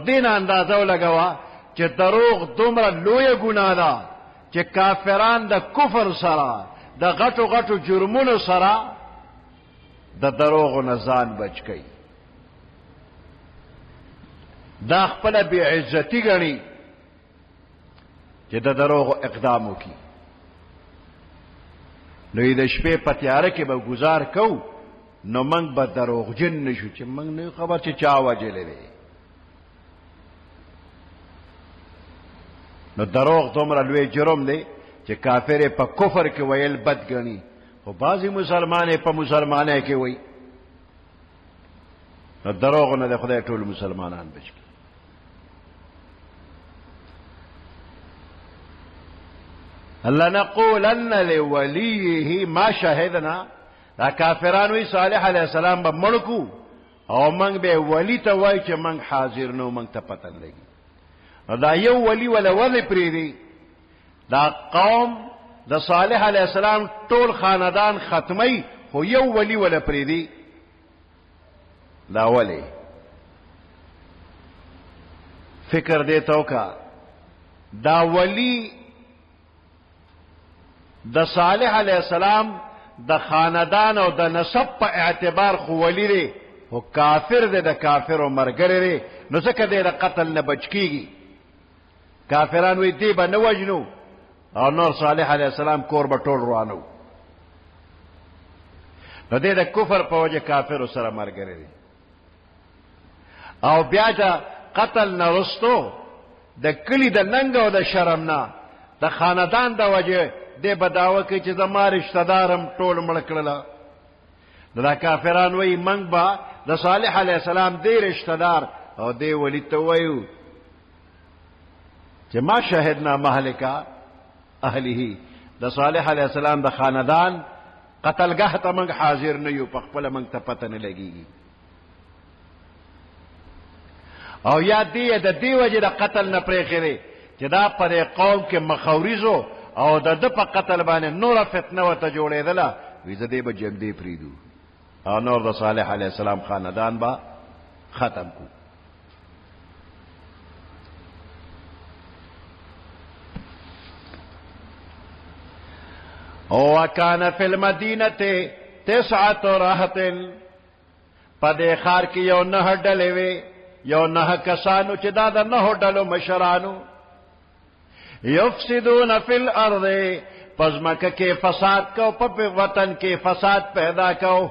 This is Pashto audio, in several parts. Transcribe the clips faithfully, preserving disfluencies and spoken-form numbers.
دین اندازه ولګوه چې دروغ دومره لویه ګناه ده چې کافران د کفر سره د غټو غټو جرمونو سره د دروغو نه ځان بچ کوي دا خپله بې عزتي ګڼي چې د دروغو اقدام وکړي نو د شپې په تیاره کې به گزار کوو نو موږ به دروغجن نشو چې موږ نه خبر چې چا وجلی دی نو دروغ دومره لوی جرم دی چې کافر یې په کفر کې ویل بد ګڼي خو بعضې مسلمان یې په مسلمانۍ کې وایي نو دروغو نه د خدای ټول مسلمانان بچ کړي لنقولن لولیه ما شهدنا دا کافران وی صالح علیہ السلام به مړکو او موږ به ولی ته وای چې موږ حاضر نو موږ ته پته لګي دا یو ولی ولا ولی پریدي دا قوم د صالح علیہ السلام ټول خاندان ختمی خو یو ولی ولا پریدي دا ولی فکر دیتا وکا دا ولی د صالح علیہ السلام د خاندان او د نسب په اعتبار خو ولی دی خو کافر دی د کافرو مرګری دی نو ځکه دی د قتل نه بچ کیږي کافران وی دی به نه وجنو او نور صالح علیہ السلام کور به ټول روانو نو دی د کفر په وجه کافرو سره مرګری دی او بیا د قتل نه رستو د کلی د ننګ او د شرم نه د خاندان د وجه دی بداوه کوي چې زما رشتہ دارم ټول مړ کړله نو دا کافران وایي موږ به د صالح علیہ السلام دی رشتہ دار او دی ولی ته وایو چې ما شهدنا مهلکا اهله د صالح علیہ السلام د خاندان قتلګاه ته موږ حاضر نه یو په خپله موږ ته پته نه لګېږي او یا دی د دې وجې د قتل نه پرېښې دی چې دا په دې قوم کې مخوریزو او د د په قتل باندې نوره فتنه ورته جوړېدله وی زه دې به جګدې پرېږدو او نور د صالح علیہ السلام خاندان به ختم کو وکان فی المدینه تسعة رهط په دې ښار کې یو نهه ډلې وې یو نهه کسانو چې دا د نهو ډلو مشرانو یفسدون فی الارض پس مکه کې فساد کو په وطن کې فساد پیدا کو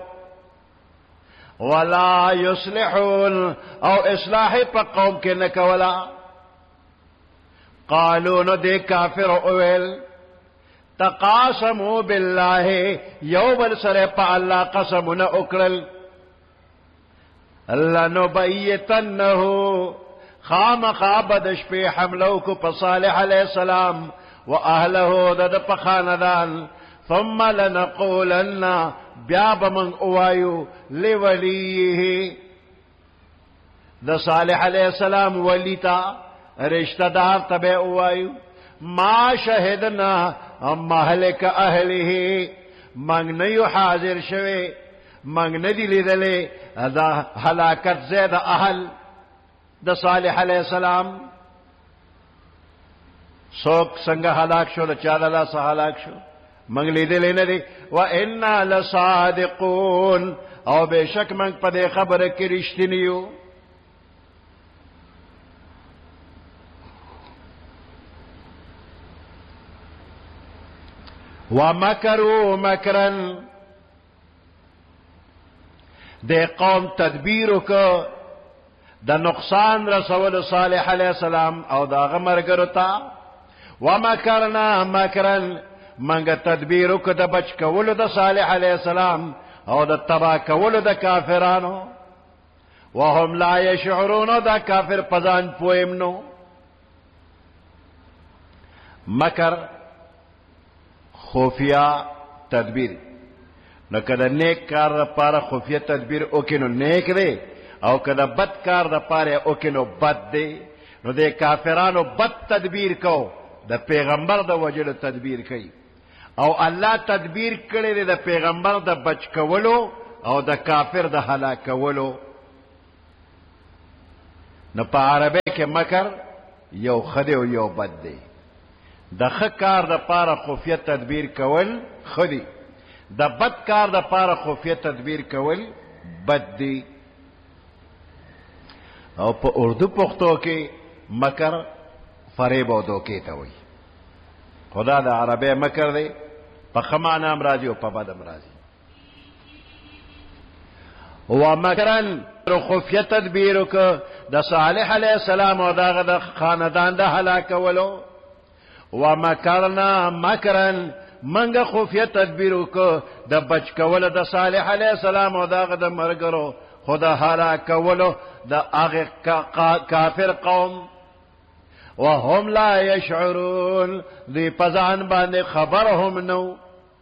ولا یصلحون او اصلاح په قوم کې نه کولا قالوا نو دې کافر اویل تقاسموا بالله یو بل سره په الله قسمونه وکړل لنبیتنه خامخا بد شپې حملو کو په صالح علیہ السلام و اهله د په خاندان ثم لنقولن بیا بمن اوایو لولیه د صالح علیہ السلام ولیتا رشتہ دار تبع اوایو ما شهدنا مهلک اهله من نه حاضر شوه من نه دی لیدلې دا هلاکت زید اهل د صالح علیہ السلام څوک څنګه هلاک شو د چا له لاسه هلاک شو موږ لیدلې نه دي وانا لصادقون او بشک موږ په دې خبره کې رښتینی یو ومکروا مکرا د قوم تدبیر وکړه د نقصان رسول صالح علیہ السلام او دا غمرګرو ته ومکرنا مکرا منګه تدبیر وکړه د بچ کولو د صالح علیہ السلام او د تبا کولو د کافرانو وهم لا یشعرون دا کافر پزان پویم نو مکر خفیہ تدبیر نو کده نیک کار د پاره خفیه تدبیر وکینو نیک دی او کده بد کار د پاره وکینو بد دی نو د کافرانو بد تدبیر کو د پیغمبر د وجلو تدبیر کوي او الله تدبیر کړی دی د پیغمبر د بچ کولو او د کافر د هلاک کولو نو په عربی کې مکر یو خدي او یو بد دی. د ښه کار د پاره خفیه تدبیر کول خدي، د بد کار د پاره خفیه تدبیر کول بد دی. او په اردو پښتو کې مکر فریب او دوکې ته وایي. خدا د عربی مکر دی، په ښه معنی هم راځي او په بد هم راځي. ومکرن خفیه تدبیر وکړه د صالح علیه السلام او دغه د خاندان د هلاکولو. ومکرنا مکرن منګه خفیه تدبیر وکړه د بچ کولو د صالح علیه السلام او دغه د مرګرو خو د هلاکولو د هغه کافر قوم. وهم لا یشعرون دی پزان باندې خبر هم نو.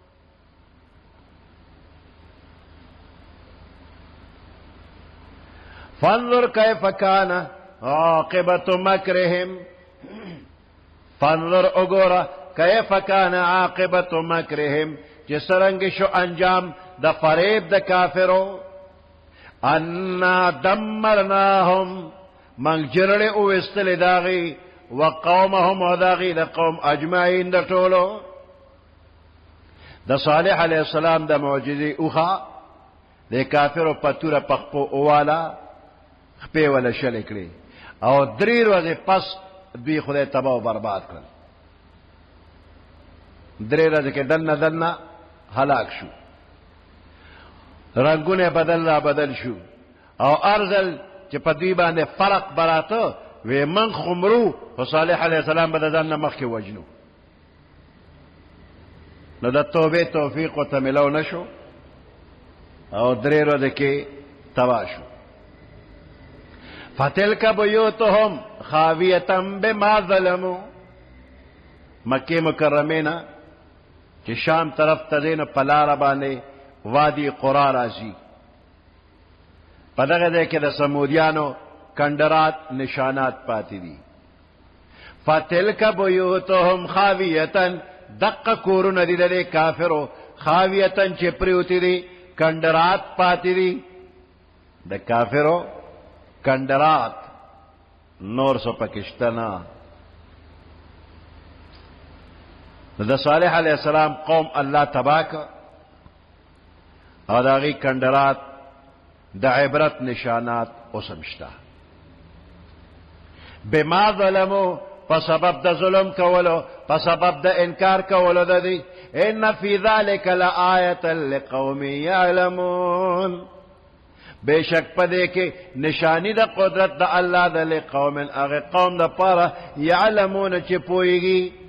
فانظر کیف کان عاقبت مکرهم، فانظر اگورا کیف کان عاقبت مکرهم چې څرنګه شو انجام د فریب د کافرو. انا دمرناهم من جرل او استل داغي وقومهم وداغي د قوم اجمعین د ټولو. د صالح علیه السلام د معجزې اوخه د کافرو پتوره پخپو اوالا خپې ولا شل کړي او درې ورځې پس دوی خدای تباہ او برباد کړل. درې ورځې کې دنه دنه هلاک شو، رنگونه بدل را بدل شو او ارزل چې په دوی باندې فرق براته وی من خمرو او صالح علیه السلام به ځان مخکې وجنو. نو د توبې توفیق او تملو نشو او درې ورځې کې تباہ شو. فتلک بیوتهم خاویة بما ظلموا. مکه مکرمه نه چې شام طرف ته دینه پلار باندې وادي قرا راځي، په دغه ځای کې د سمودیانو کندرات نشانات پاتې دي. فتلک بیوتهم خاویة دق کورونه دي د کافرو، خاویة چې پریوتی دي کندرات پاتې دي د کافرو کندرات، نور سو پاکستانا. د صالح علیہ السلام قوم الله تباک او داغی کندرات د عبرت نشانات اوسمشتا. بما ظلمو په سبب د ظلم کولو، په سبب د انکار کولو د دی. ان فی ذلک لآیة لقوم یعلمون. بیشک پدې کې نشانی د قدرت د الله د لقوم هغه قوم د پاره یعلمون چې پوهیږي.